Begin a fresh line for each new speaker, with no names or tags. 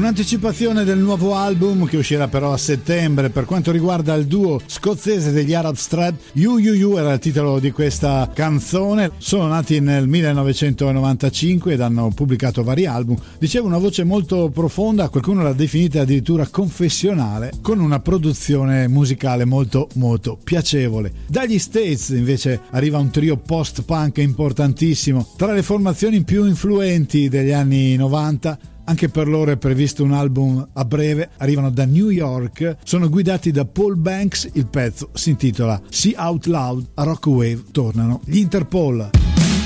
Un'anticipazione del nuovo album che uscirà però a settembre. Per quanto riguarda il duo scozzese degli Arab Strap, You You You era il titolo di questa canzone. Sono nati nel 1995 ed hanno pubblicato vari album. Dicevo, una voce molto profonda, qualcuno l'ha definita addirittura confessionale, con una produzione musicale molto molto piacevole. Dagli States invece arriva un trio post-punk importantissimo, tra le formazioni più influenti degli anni 90. Anche per loro è previsto un album a breve, arrivano da New York, sono guidati da Paul Banks, il pezzo si intitola See Out Loud, a Rock Wave tornano gli Interpol.